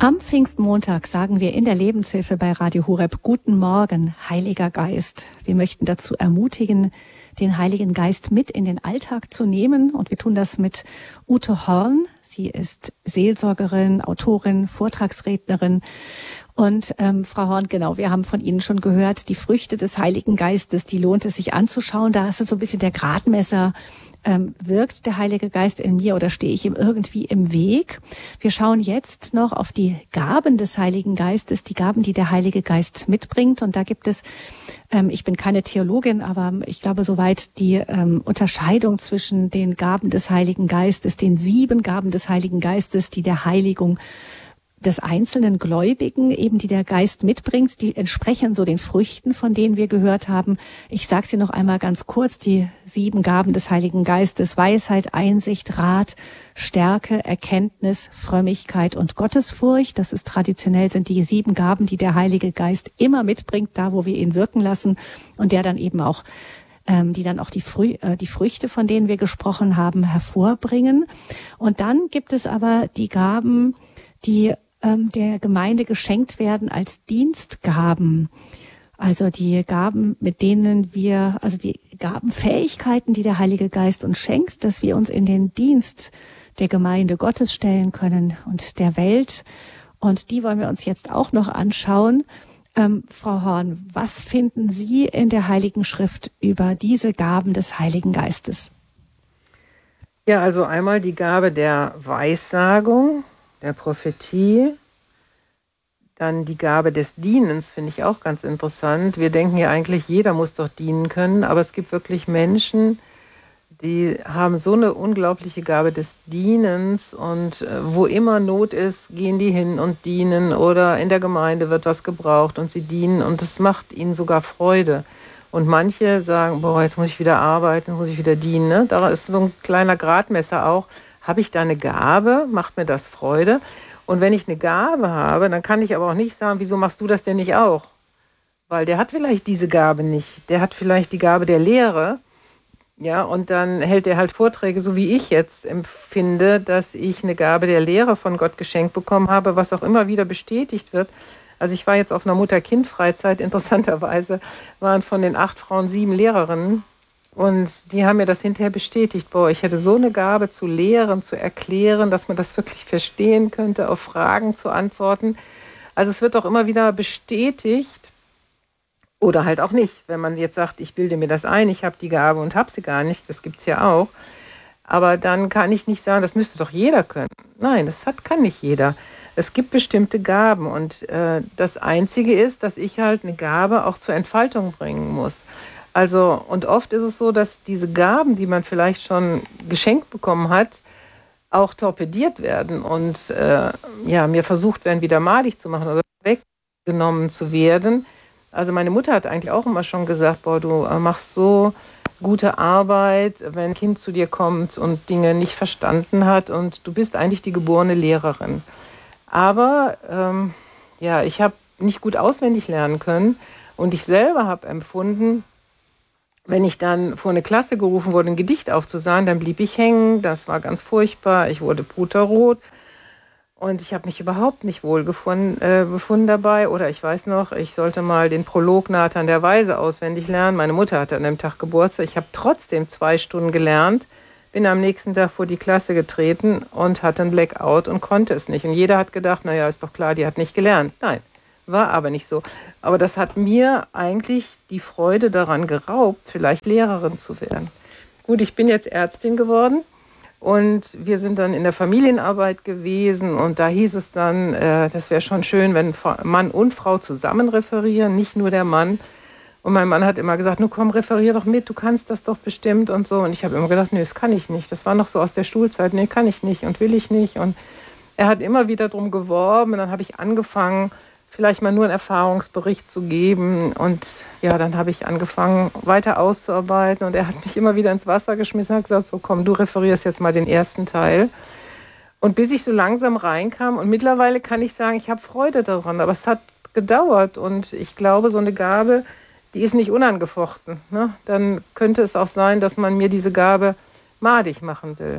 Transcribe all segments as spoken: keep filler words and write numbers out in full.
Am Pfingstmontag sagen wir in der Lebenshilfe bei Radio Horeb Guten Morgen, Heiliger Geist. Wir möchten dazu ermutigen, den Heiligen Geist mit in den Alltag zu nehmen. Und wir tun das mit Ute Horn. Sie ist Seelsorgerin, Autorin, Vortragsrednerin. Und ähm, Frau Horn, genau, wir haben von Ihnen schon gehört, die Früchte des Heiligen Geistes, die lohnt es sich anzuschauen. Da ist es so ein bisschen der Gradmesser. Ähm, wirkt der Heilige Geist in mir oder stehe ich ihm irgendwie im Weg? Wir schauen jetzt noch auf die Gaben des Heiligen Geistes, die Gaben, die der Heilige Geist mitbringt. Und da gibt es, ähm, ich bin keine Theologin, aber ich glaube soweit die ähm, Unterscheidung zwischen den Gaben des Heiligen Geistes, den sieben Gaben des Heiligen Geistes, die der Heiligung des einzelnen Gläubigen, eben die der Geist mitbringt, die entsprechen so den Früchten, von denen wir gehört haben. Ich sage sie noch einmal ganz kurz, die sieben Gaben des Heiligen Geistes: Weisheit, Einsicht, Rat, Stärke, Erkenntnis, Frömmigkeit und Gottesfurcht. Das ist traditionell, sind die sieben Gaben, die der Heilige Geist immer mitbringt, da wo wir ihn wirken lassen und der dann eben auch ähm, die dann auch die, Frü äh, die Früchte, von denen wir gesprochen haben, hervorbringen. Und dann gibt es aber die Gaben, die der Gemeinde geschenkt werden als Dienstgaben. Also die Gaben, mit denen wir, also die Gabenfähigkeiten, die der Heilige Geist uns schenkt, dass wir uns in den Dienst der Gemeinde Gottes stellen können und der Welt. Und die wollen wir uns jetzt auch noch anschauen. Ähm, Frau Horn, was finden Sie in der Heiligen Schrift über diese Gaben des Heiligen Geistes? Ja, also einmal die Gabe der Weissagung, der Prophetie, dann die Gabe des Dienens, finde ich auch ganz interessant. Wir denken ja eigentlich, jeder muss doch dienen können, aber es gibt wirklich Menschen, die haben so eine unglaubliche Gabe des Dienens und äh, wo immer Not ist, gehen die hin und dienen oder in der Gemeinde wird was gebraucht und sie dienen und es macht ihnen sogar Freude. Und manche sagen, boah, jetzt muss ich wieder arbeiten, muss ich wieder dienen. Ne? Da ist so ein kleiner Gradmesser auch. Habe ich da eine Gabe? Macht mir das Freude? Und wenn ich eine Gabe habe, dann kann ich aber auch nicht sagen, wieso machst du das denn nicht auch? Weil der hat vielleicht diese Gabe nicht. Der hat vielleicht die Gabe der Lehre. Ja, und dann hält er halt Vorträge, so wie ich jetzt empfinde, dass ich eine Gabe der Lehre von Gott geschenkt bekommen habe, was auch immer wieder bestätigt wird. Also ich war jetzt auf einer Mutter-Kind-Freizeit, interessanterweise waren von den acht Frauen sieben Lehrerinnen. Und die haben mir das hinterher bestätigt, boah, ich hätte so eine Gabe zu lehren, zu erklären, dass man das wirklich verstehen könnte, auf Fragen zu antworten. Also es wird auch immer wieder bestätigt oder halt auch nicht, wenn man jetzt sagt, ich bilde mir das ein, ich habe die Gabe und habe sie gar nicht, das gibt es ja auch. Aber dann kann ich nicht sagen, das müsste doch jeder können. Nein, das hat, kann nicht jeder. Es gibt bestimmte Gaben und äh, das Einzige ist, dass ich halt eine Gabe auch zur Entfaltung bringen muss. Also, und oft ist es so, dass diese Gaben, die man vielleicht schon geschenkt bekommen hat, auch torpediert werden und äh, ja, mir versucht werden, wieder madig zu machen oder weggenommen zu werden. Also meine Mutter hat eigentlich auch immer schon gesagt, boah, du äh, machst so gute Arbeit, wenn ein Kind zu dir kommt und Dinge nicht verstanden hat und du bist eigentlich die geborene Lehrerin. Aber ähm, ja, ich habe nicht gut auswendig lernen können und ich selber habe empfunden, wenn ich dann vor eine Klasse gerufen wurde, ein Gedicht aufzusagen, dann blieb ich hängen. Das war ganz furchtbar. Ich wurde puterrot. Und ich habe mich überhaupt nicht wohl gefunden, äh, befunden dabei. Oder ich weiß noch, ich sollte mal den Prolog Nathan der Weise auswendig lernen. Meine Mutter hatte an dem Tag Geburtstag. Ich habe trotzdem zwei Stunden gelernt, bin am nächsten Tag vor die Klasse getreten und hatte einen Blackout und konnte es nicht. Und jeder hat gedacht, naja, ist doch klar, die hat nicht gelernt. Nein. War aber nicht so. Aber das hat mir eigentlich die Freude daran geraubt, vielleicht Lehrerin zu werden. Gut, ich bin jetzt Ärztin geworden und wir sind dann in der Familienarbeit gewesen und da hieß es dann, äh, das wäre schon schön, wenn Mann und Frau zusammen referieren, nicht nur der Mann. Und mein Mann hat immer gesagt, nun komm, referier doch mit, du kannst das doch bestimmt und so. Und ich habe immer gedacht, nee, das kann ich nicht. Das war noch so aus der Schulzeit, nee, kann ich nicht und will ich nicht. Und er hat immer wieder drum geworben und dann habe ich angefangen, vielleicht mal nur einen Erfahrungsbericht zu geben. Und ja, dann habe ich angefangen, weiter auszuarbeiten. Und er hat mich immer wieder ins Wasser geschmissen und hat gesagt, so komm, du referierst jetzt mal den ersten Teil. Und bis ich so langsam reinkam, und mittlerweile kann ich sagen, ich habe Freude daran, aber es hat gedauert. Und ich glaube, so eine Gabe, die ist nicht unangefochten. Ne? Dann könnte es auch sein, dass man mir diese Gabe madig machen will.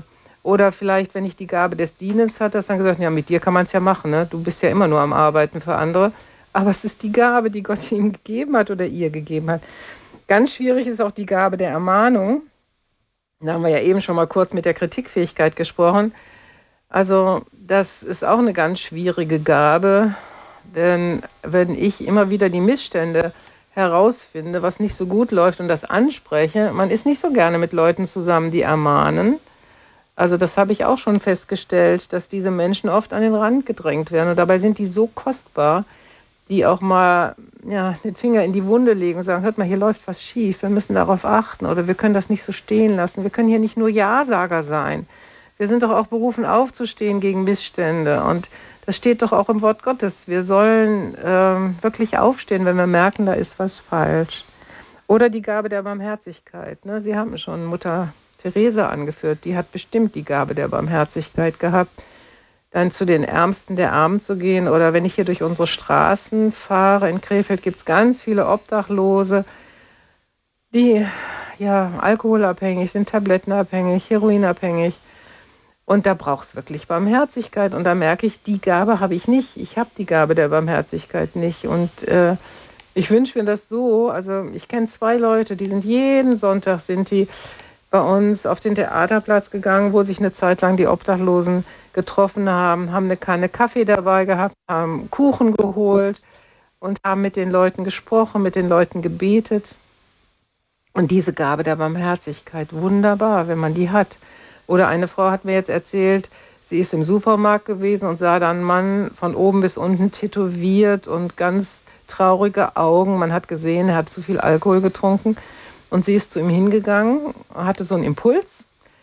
Oder vielleicht, wenn ich die Gabe des Dienens hatte, dass dann gesagt, ja, mit dir kann man es ja machen, ne? Du bist ja immer nur am Arbeiten für andere. Aber es ist die Gabe, die Gott ihm gegeben hat oder ihr gegeben hat. Ganz schwierig ist auch die Gabe der Ermahnung. Da haben wir ja eben schon mal kurz mit der Kritikfähigkeit gesprochen. Also das ist auch eine ganz schwierige Gabe, denn wenn ich immer wieder die Missstände herausfinde, was nicht so gut läuft und das anspreche, man ist nicht so gerne mit Leuten zusammen, die ermahnen. Also das habe ich auch schon festgestellt, dass diese Menschen oft an den Rand gedrängt werden und dabei sind die so kostbar, die auch mal ja, den Finger in die Wunde legen und sagen, hört mal, hier läuft was schief, wir müssen darauf achten oder wir können das nicht so stehen lassen. Wir können hier nicht nur Ja-Sager sein. Wir sind doch auch berufen, aufzustehen gegen Missstände und das steht doch auch im Wort Gottes. Wir sollen ähm, wirklich aufstehen, wenn wir merken, da ist was falsch. Oder die Gabe der Barmherzigkeit. Ne? Sie haben schon Mutter Therese angeführt, die hat bestimmt die Gabe der Barmherzigkeit gehabt, dann zu den Ärmsten der Armen zu gehen. Oder wenn ich hier durch unsere Straßen fahre, in Krefeld gibt es ganz viele Obdachlose, die ja alkoholabhängig sind, tablettenabhängig, heroinabhängig. Und da braucht es wirklich Barmherzigkeit. Und da merke ich, die Gabe habe ich nicht. Ich habe die Gabe der Barmherzigkeit nicht. Und äh, ich wünsche mir das so. Also ich kenne zwei Leute, die sind jeden Sonntag sind die bei uns auf den Theaterplatz gegangen, wo sich eine Zeit lang die Obdachlosen getroffen haben, haben eine Kanne Kaffee dabei gehabt, haben Kuchen geholt und haben mit den Leuten gesprochen, mit den Leuten gebetet. Und diese Gabe der Barmherzigkeit, wunderbar, wenn man die hat. Oder eine Frau hat mir jetzt erzählt, sie ist im Supermarkt gewesen und sah da einen Mann von oben bis unten tätowiert und ganz traurige Augen. Man hat gesehen, er hat zu viel Alkohol getrunken. Und sie ist zu ihm hingegangen, hatte so einen Impuls.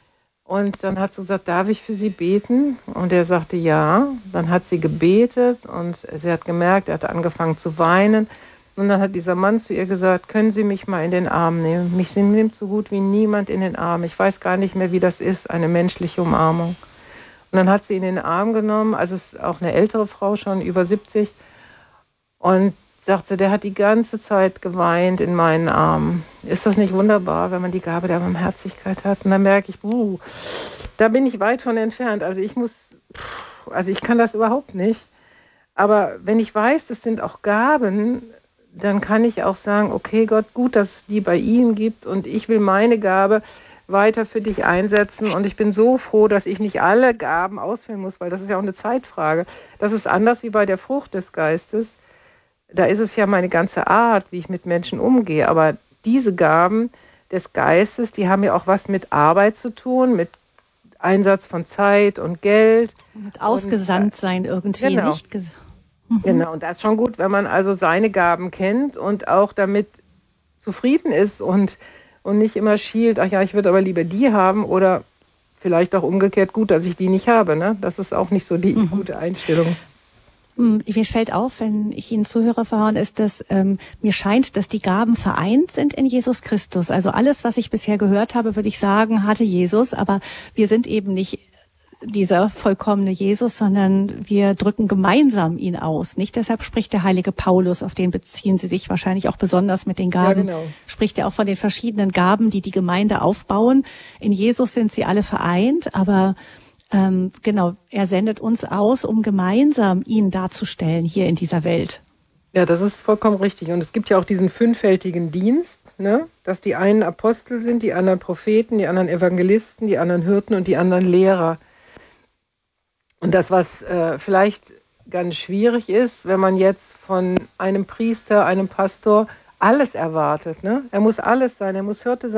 Und dann hat sie gesagt, darf ich für Sie beten? Und er sagte, ja. Dann hat sie gebetet und sie hat gemerkt, er hatte angefangen zu weinen. Und dann hat dieser Mann zu ihr gesagt, können Sie mich mal in den Arm nehmen? Mich nimmt so gut wie niemand in den Arm. Ich weiß gar nicht mehr, wie das ist, eine menschliche Umarmung. Und dann hat sie ihn in den Arm genommen, also es ist auch eine ältere Frau, schon über siebzig. Und sagte, der hat die ganze Zeit geweint in meinen Armen. Ist das nicht wunderbar, wenn man die Gabe der Barmherzigkeit hat? Und dann merke ich, uh, da bin ich weit von entfernt. Also ich muss, also ich kann das überhaupt nicht. Aber wenn ich weiß, das sind auch Gaben, dann kann ich auch sagen, okay Gott, gut, dass es die bei Ihnen gibt und ich will meine Gabe weiter für dich einsetzen und ich bin so froh, dass ich nicht alle Gaben ausfüllen muss, weil das ist ja auch eine Zeitfrage. Das ist anders wie bei der Frucht des Geistes. Da ist es ja meine ganze Art, wie ich mit Menschen umgehe, aber diese Gaben des Geistes, die haben ja auch was mit Arbeit zu tun, mit Einsatz von Zeit und Geld. Mit ausgesandt sein irgendwie, genau. nicht? Ges- Genau, und das ist schon gut, wenn man also seine Gaben kennt und auch damit zufrieden ist und, und nicht immer schielt, ach ja, ich würde aber lieber die haben oder vielleicht auch umgekehrt, gut, dass ich die nicht habe. Ne? Das ist auch nicht so die mhm. gute Einstellung. Mir fällt auf, wenn ich Ihnen zuhöre, Frau Horn, ist, dass ähm, mir scheint, dass die Gaben vereint sind in Jesus Christus. Also alles, was ich bisher gehört habe, würde ich sagen, hatte Jesus, aber wir sind eben nicht dieser vollkommene Jesus, sondern wir drücken gemeinsam ihn aus. Nicht deshalb spricht der heilige Paulus, auf den beziehen Sie sich wahrscheinlich auch besonders mit den Gaben, ja, genau. spricht er auch von den verschiedenen Gaben, die die Gemeinde aufbauen. In Jesus sind sie alle vereint, aber ähm, genau, er sendet uns aus, um gemeinsam ihn darzustellen hier in dieser Welt. Ja, das ist vollkommen richtig. Und es gibt ja auch diesen fünffältigen Dienst, ne? Dass die einen Apostel sind, die anderen Propheten, die anderen Evangelisten, die anderen Hirten und die anderen Lehrer. Und das, was äh, vielleicht ganz schwierig ist, wenn man jetzt von einem Priester, einem Pastor alles erwartet. Ne? Er muss alles sein, er muss Hirte sein.